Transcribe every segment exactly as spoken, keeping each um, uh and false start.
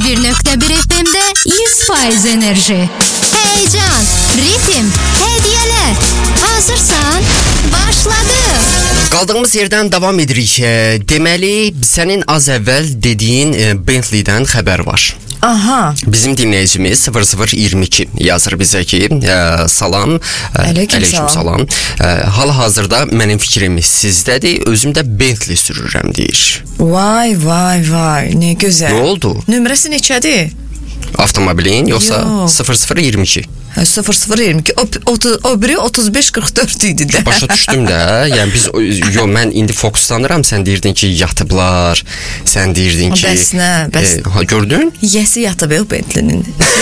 bir nöqtə bir F M'də yüz faiz enerji. Heyecan, ritim, hediyeler. Hazırsan? Başladı. Qaldığımız yerdən davam edirik. Deməli, sənin az əvvəl dediyin Bentley'dən xəbər var. Aha. Bizim dinləyicimiz sıfır sıfır iyirmi iki yazır bizə ki, ə, salam, Aleyküm, aleyküm salam. salam. Hal-hazırda mənim fikrim sizdədir, özüm də Bentley sürürəm deyir. Vay vay vay, ne güzel. Nə oldu? Nömrəsi neçədir? Avtomobilin yoxsa Yox. sıfır sıfır iyirmi iki? sıfır sıfır iyirmi iki. O, o, o biri otuz beş qırx dörd idi də. Başa düşdüm də. Yəni biz yo mən indi fokuslanıram. Sən deyirdin ki, yatıblar. Sən deyirdin ki, bəs nə? Bəs e, ha gördün? Yəsi yatıb o Bentley'nin.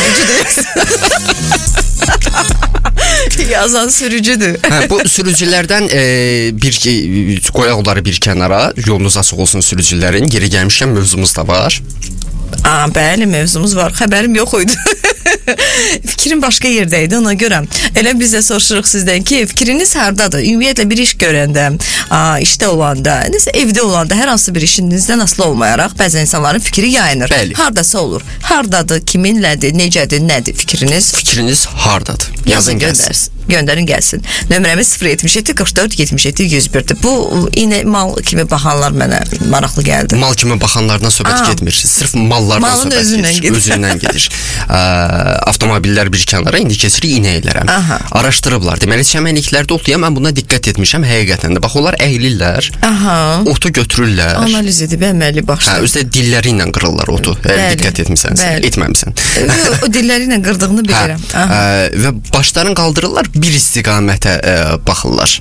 Yazan sürücüdür. Hə, bu sürücülərdən e, bir qoyaq onları bir kənara. Yolunuz açıq olsun sürücülərin. Geri gəlmişkən mövzumuz da var. Aa, bəli, mövzumuz var. Xəbərim yox idi. Fikrim başqa yerdə idi, ona görə. Elə biz də soruşuruq sizdən ki, fikriniz hardadır? Ümumiyyətlə bir iş görəndə, aa, işdə olanda, nəsə evdə olanda, hər hansı bir işinizdən asılı olmayaraq bəzi insanların fikri yayınır. Bəli. Hardasa olur. Hardadır, kiminlədir, necədir, nədir fikriniz? Fikriniz hardadır? Yazın gəlsin. Göndərin gəlsin. Nömrəmiz sıfır yetmiş yeddi qırx dörd yetmiş yeddi yüz birdir. Bu yine mal kimi baxanlar mənə maraqlı gəldi. Mal kimi baxanlardan söhbət Aa. getmir. Sırf mallardan Malın söhbət özündən gedir. Özündən gedir. Ə, avtomobillər bir kənara, indi keçirik inəklərə. Aha. Araşdırıblar. Deməli, çəmənliklərdə otlayan, mən buna diqqət etmişəm həqiqətən də. Bax, onlar əyilirlər. Aha. Otu götürürlər. Analiz edib əməli başlayır. Hə, özdə dilləri ilə qırırlar otu. Əgər diqqət etmisən, etməmisən. Yox, o dilləri ilə qırdığını bilirəm. Hə, ə, və başlarını qaldırırlar, bir istiqamətə ə, baxırlar.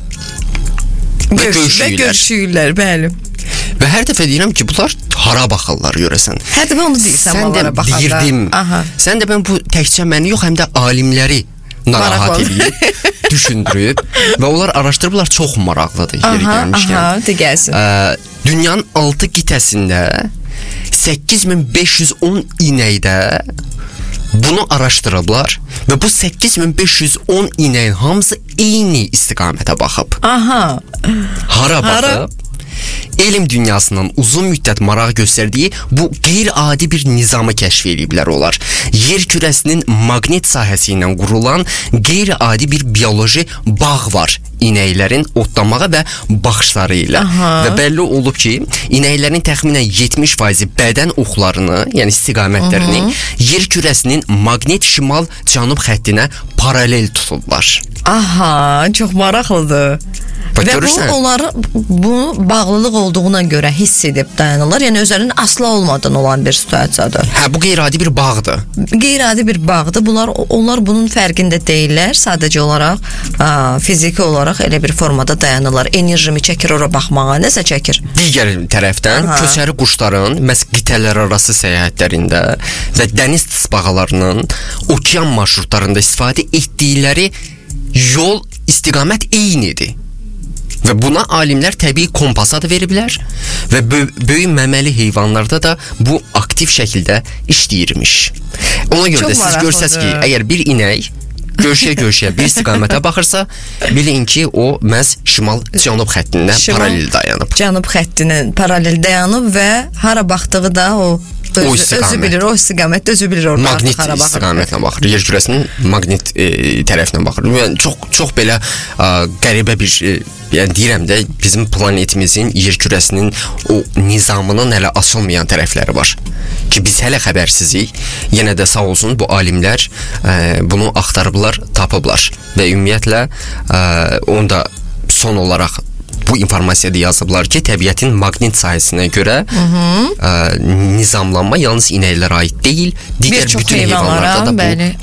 Və görüşürlər. görüşürlər, bəli. Və hər dəfə deyirəm ki, bunlar hara baxırlar görəsən. Hər dəfə onu deyirsən mallara baxanda. Sən də deyirdim. Aha. Sən də mən bu təkcə məni yox, həm də alimləri narahat edib, düşündürüb və onlar araşdırıblar, çox maraqlıdır yeri gəlmişkən. Aha, de gəlsin. Ə, dünyanın altı qitəsində səkkiz min beş yüz on inəkdə bunu araşdırıblar və bu səkkiz min beş yüz on inəyin hamısı eyni istiqamətə baxıb. Aha. Hara baxıb? Hara? Elm dünyasından uzun müddət maraq göstərdiyi bu qeyri-adi bir nizamı kəşf ediblər onlar. Yer kürəsinin maqnit sahəsi ilə qurulan qeyri-adi bir bioloji bağ var inəklərin otlamağı və baxışları ilə. Aha. Və bəlli olub ki, inəklərin təxminən yetmiş faizi bədən oxlarını, yəni istiqamətlərini Aha. yer kürəsinin maqnit şimal-cənub xəttinə paralel tutublar. Aha, çox maraqlıdır. Bak, və görürsən? bu onları bu bağlılıq olduğuna görə hiss edib dayanırlar. Yəni özlərinin asla olmadan olan bir situasiyadır. Hə, bu qeyri-adi bir bağdır. Qeyri-adi bir bağdır. Bunlar onlar bunun fərqində deyirlər. Sadəcə olaraq a, fiziki olaraq elə bir formada dayanırlar. Enerjimi çəkir ora baxmağa, nəsə çəkir. Digər tərəfdən Aha. köçəri quşların məhz qitələr arası səyahətlərində və dəniz tısbağalarının okean marşrutlarında istifadə etdikləri yol istiqamət eynidir. Və buna alimlər təbii kompas adı veriblər və bö- böyük məməli heyvanlarda da bu aktiv şəkildə işləyirmiş. Ona görə Çox də siz maraqlıdır. görsəz ki, əgər bir inək görüşə-görüşə bir istiqamətə baxırsa, bilin ki, o məhz şimal-cənub xəttinə paralel dayanıb. Cənub xəttinə paralel dayanıb və hara baxdığı da o Öz, O istiqamət. özü bilir, o istiqamətdə özü bilir orada. Maqnit istiqamətlə baxır. Yer kürəsinin maqnit e, tərəfinə baxır. Yəni çox çox belə ə, qəribə bir e, yəni deyirəm də bizim planetimizin yer kürəsinin o nizamının hələ açılmayan tərəfləri var. Ki biz hələ xəbərsizik. Yenə də sağ olsun bu alimlər ə, bunu axtarıblar, tapıblar və ümumiyyətlə ə, onu da son olaraq bu informasiyada yazıblar ki, təbiətin maqnit sahəsinə görə ə, nizamlanma yalnız inəklərə aid deyil, digər bütün heyvanlarda da bu